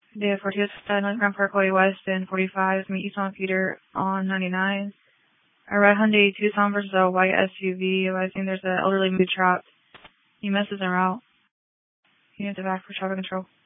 The Fortius Grand Parkway West and 45, meet East on Peter on 99. A red Hyundai Tucson versus a white SUV. I think there's an elderly mood trapped. EMS is en route. Unit to back for traffic control.